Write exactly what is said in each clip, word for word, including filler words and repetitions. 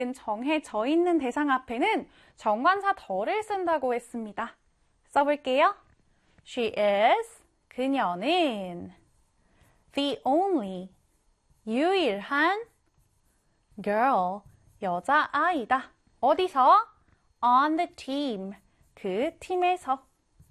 정해져 있는 대상 앞에는 정관사 더를 쓴다고 했습니다. 써볼게요. She is, 그녀는 the only, 유일한 girl, 여자아이다. 어디서? On the team, 그 팀에서.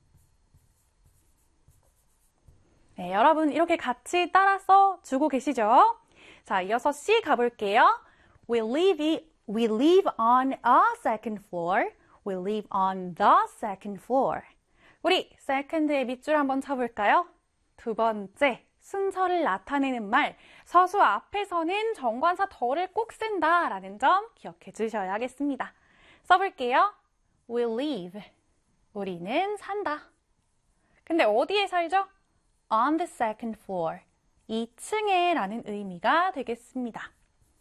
네, 여러분 이렇게 같이 따라서 주고 계시죠? 자, 이어서 C 가볼게요. We live, we live on a second floor. We live on the second floor. 우리 second의 밑줄 한번 쳐볼까요? 두 번째, 순서를 나타내는 말, 서수 앞에서는 정관사 더를 꼭 쓴다라는 점 기억해 주셔야겠습니다. 써볼게요. We live, 우리는 산다. 근데 어디에 살죠? On the second floor, 이 층에 라는 의미가 되겠습니다.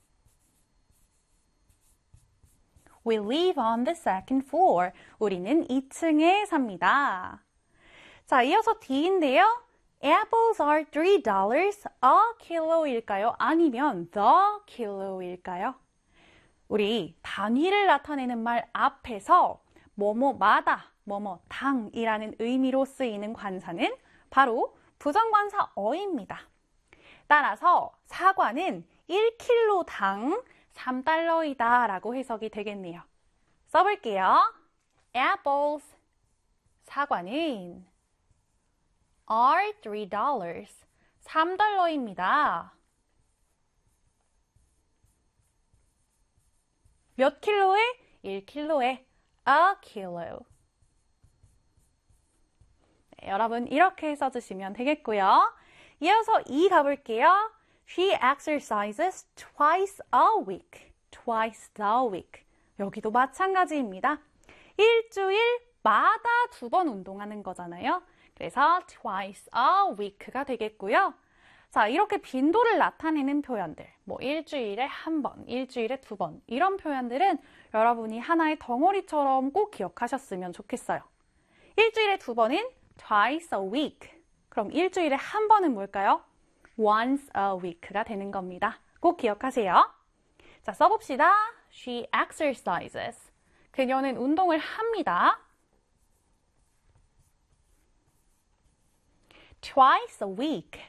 We live on the second floor. 우리는 이 층에 삽니다. 자, 이어서 D인데요. Apples are three dollars a kilo일까요? 아니면 the kilo일까요? 우리 단위를 나타내는 말 앞에서 뭐뭐마다, 뭐뭐 당이라는 의미로 쓰이는 관사는 바로 부정관사 어입니다. 따라서 사과는 일 킬로당 삼 달러이다 라고 해석이 되겠네요. 써볼게요. Apples, 사과는 are three dollars, 삼 달러입니다. 몇 킬로에? 일 킬로에 a kilo. 네, 여러분 이렇게 써주시면 되겠고요. 이어서 E 가볼게요. She exercises twice a week. Twice a week. 여기도 마찬가지입니다. 일주일마다 두 번 운동하는 거잖아요. 그래서 twice a week가 되겠고요. 자, 이렇게 빈도를 나타내는 표현들, 뭐 일주일에 한 번, 일주일에 두 번, 이런 표현들은 여러분이 하나의 덩어리처럼 꼭 기억하셨으면 좋겠어요. 일주일에 두 번은 twice a week. 그럼 일주일에 한 번은 뭘까요? once a week가 되는 겁니다. 꼭 기억하세요. 자, 써봅시다. She exercises. 그녀는 운동을 합니다. twice a week.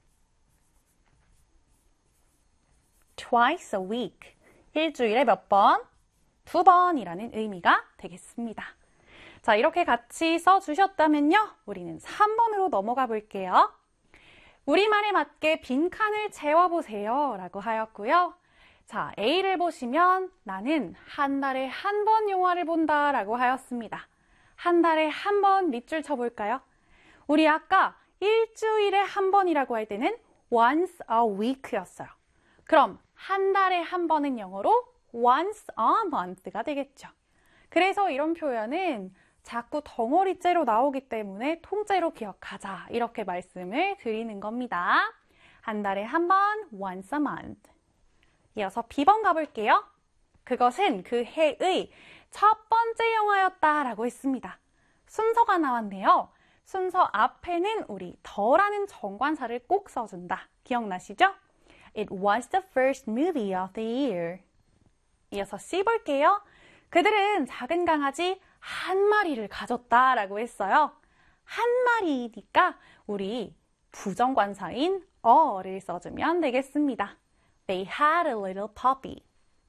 twice a week. 일주일에 몇 번? 두 번이라는 의미가 되겠습니다. 자, 이렇게 같이 써주셨다면요. 우리는 삼 번으로 넘어가 볼게요. 우리말에 맞게 빈칸을 채워보세요 라고 하였고요. 자, A를 보시면 나는 한 달에 한 번 영화를 본다 라고 하였습니다. 한 달에 한 번 밑줄 쳐볼까요? 우리 아까 일주일에 한 번이라고 할 때는 once a week였어요. 그럼 한 달에 한 번은 영어로 once a month가 되겠죠. 그래서 이런 표현은 자꾸 덩어리째로 나오기 때문에 통째로 기억하자 이렇게 말씀을 드리는 겁니다. 한 달에 한 번 once a month. 이어서 비 번 가볼게요. 그것은 그 해의 첫 번째 영화였다라고 했습니다. 순서가 나왔네요. 순서 앞에는 우리 더라는 정관사를 꼭 써준다. 기억나시죠? It was the first movie of the year. 이어서 C 볼게요. 그들은 작은 강아지 한 마리를 가졌다라고 했어요. 한 마리니까 우리 부정관사인 a를 써주면 되겠습니다. They had a little puppy.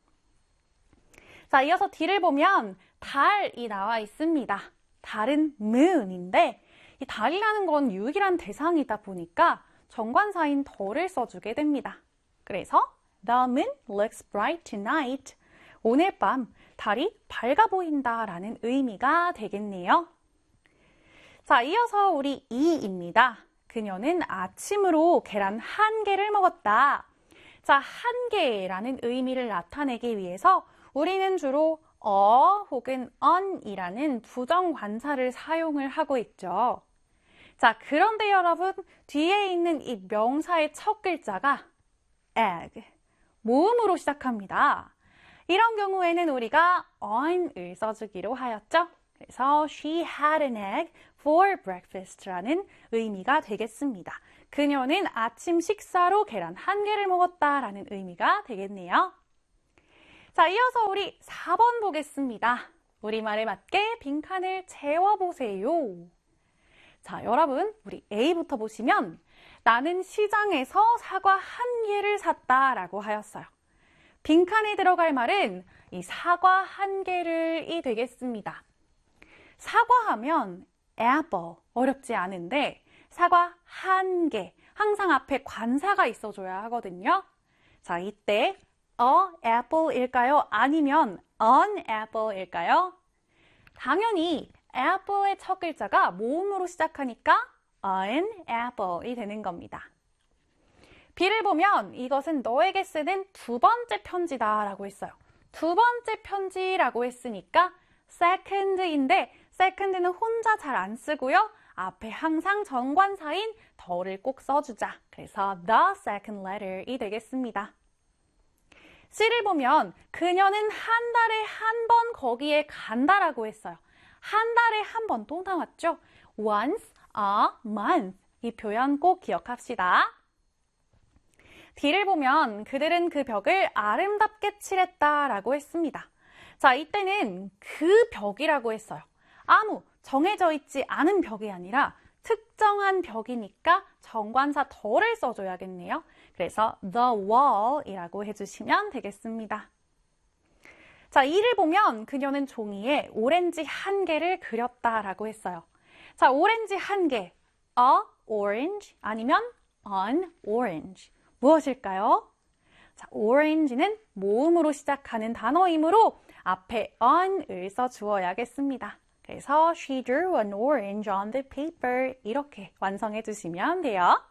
자, 이어서 D를 보면 달이 나와 있습니다. 달은 moon인데 이 달이라는 건 유일한 대상이다 보니까 정관사인 더를 써주게 됩니다. 그래서 The moon looks bright tonight. 오늘 밤 달이 밝아 보인다 라는 의미가 되겠네요. 자, 이어서 우리 E입니다. 그녀는 아침으로 계란 한 개를 먹었다. 자, 한 개라는 의미를 나타내기 위해서 우리는 주로 어 혹은 on이라는 부정관사를 사용을 하고 있죠. 자, 그런데 여러분 뒤에 있는 이 명사의 첫 글자가 egg, 모음으로 시작합니다. 이런 경우에는 우리가 on을 써주기로 하였죠. 그래서 she had an egg for breakfast라는 의미가 되겠습니다. 그녀는 아침 식사로 계란 한 개를 먹었다라는 의미가 되겠네요. 자, 자, 이어서 우리 사 번 보겠습니다. 우리말에 맞게 빈칸을 채워보세요. 자, 여러분, 우리 A부터 보시면 나는 시장에서 사과 한 개를 샀다 라고 하였어요. 빈칸에 들어갈 말은 이 사과 한 개를이 되겠습니다. 사과하면 apple, 어렵지 않은데 사과 한 개, 항상 앞에 관사가 있어줘야 하거든요. 자, 이때 a apple일까요? 아니면 an apple일까요? 당연히 apple의 첫 글자가 모음으로 시작하니까 an apple이 되는 겁니다. B를 보면 이것은 너에게 쓰는 두 번째 편지다 라고 했어요. 두 번째 편지라고 했으니까 second인데 second는 혼자 잘 안 쓰고요. 앞에 항상 정관사인 더를 꼭 써주자. 그래서 the second letter이 되겠습니다. C를 보면 그녀는 한 달에 한 번 거기에 간다라고 했어요. 한 달에 한 번 또 나왔죠? once a month. 이 표현 꼭 기억합시다. D를 보면 그들은 그 벽을 아름답게 칠했다라고 했습니다. 자, 이때는 그 벽이라고 했어요. 아무 정해져 있지 않은 벽이 아니라 특정한 벽이니까 정관사 더를 써줘야겠네요. 그래서 the wall이라고 해주시면 되겠습니다. 자, E를 보면 그녀는 종이에 오렌지 한 개를 그렸다라고 했어요. 자, 오렌지 한 개, a orange 아니면 an orange. 무엇일까요? 자, orange는 모음으로 시작하는 단어이므로 앞에 an을 써주어야겠습니다. 그래서 she drew an orange on the paper 이렇게 완성해 주시면 돼요.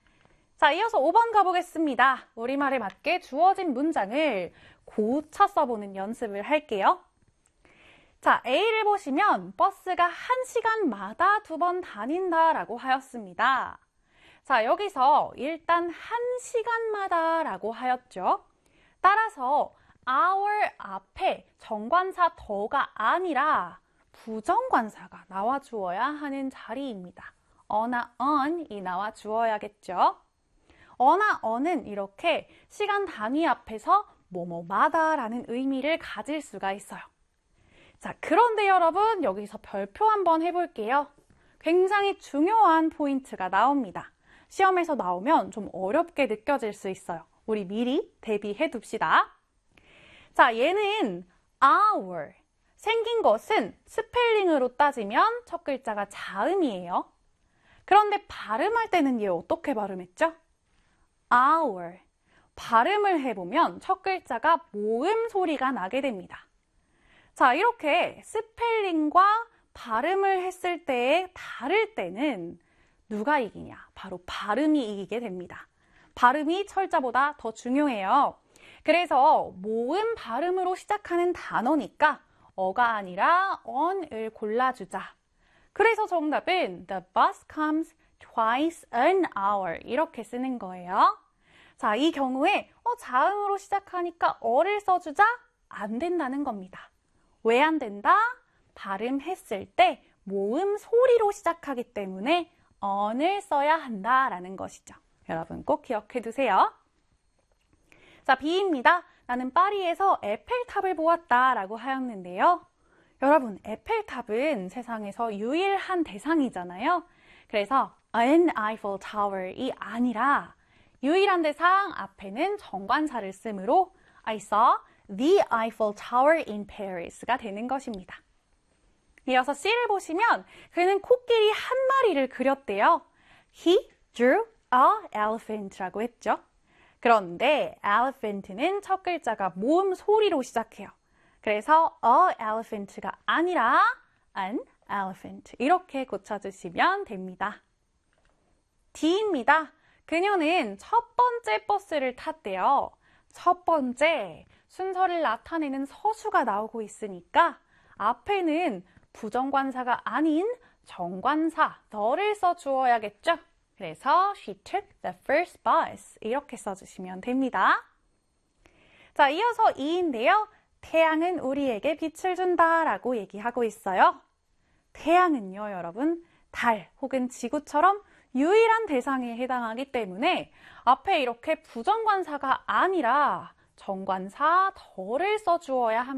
자, 이어서 오 번 가보겠습니다. 우리말에 맞게 주어진 문장을 고쳐 써보는 연습을 할게요. 자, A를 보시면 버스가 한 시간마다 두 번 다닌다라고 하였습니다. 자, 여기서 일단 한 시간마다 라고 하였죠. 따라서 hour 앞에 정관사 더가 아니라 부정관사가 나와 주어야 하는 자리입니다. 어나 on이 나와 주어야겠죠. 어나 on은 이렇게 시간 단위 앞에서 뭐뭐마다 라는 의미를 가질 수가 있어요. 자, 그런데 여러분 여기서 별표 한번 해볼게요. 굉장히 중요한 포인트가 나옵니다. 시험에서 나오면 좀 어렵게 느껴질 수 있어요. 우리 미리 대비해 둡시다. 자, 얘는 hour. 생긴 것은 스펠링으로 따지면 첫 글자가 자음이에요. 그런데 발음할 때는 얘 어떻게 발음했죠? hour. 발음을 해보면 첫 글자가 모음 소리가 나게 됩니다. 자, 이렇게 스펠링과 발음을 했을 때 다를 때는 누가 이기냐? 바로 발음이 이기게 됩니다. 발음이 철자보다 더 중요해요. 그래서 모음 발음으로 시작하는 단어니까 어가 아니라 on을 골라주자. 그래서 정답은 the bus comes twice an hour 이렇게 쓰는 거예요. 자, 이 경우에 어, 자음으로 시작하니까 어를 써주자? 안 된다는 겁니다. 왜 안 된다? 발음했을 때 모음 소리로 시작하기 때문에 on을 써야 한다라는 것이죠. 여러분 꼭 기억해 두세요. 자, B입니다. 나는 파리에서 에펠탑을 보았다 라고 하였는데요. 여러분, 에펠탑은 세상에서 유일한 대상이잖아요. 그래서 an Eiffel Tower이 아니라 유일한 대상 앞에는 정관사를 쓰므로 I saw the Eiffel Tower in Paris가 되는 것입니다. 이어서 C를 보시면 그는 코끼리 한 마리를 그렸대요. He drew a elephant라고 했죠. 그런데 elephant는 첫 글자가 모음 소리로 시작해요. 그래서 a elephant가 아니라 an elephant 이렇게 고쳐주시면 됩니다. D입니다. 그녀는 첫 번째 버스를 탔대요. 첫 번째 순서를 나타내는 서수가 나오고 있으니까 앞에는 부정관사가 아닌 정관사 the를 써주어야겠죠. 그래서 she took the first bus 이렇게 써주시면 됩니다. 자, 이어서 이인데요. 태양은 우리에게 빛을 준다 라고 얘기하고 있어요. 태양은요, 여러분, 달 혹은 지구처럼 유일한 대상에 해당하기 때문에 앞에 이렇게 부정관사가 아니라 정관사 더를 써주어야 합니다.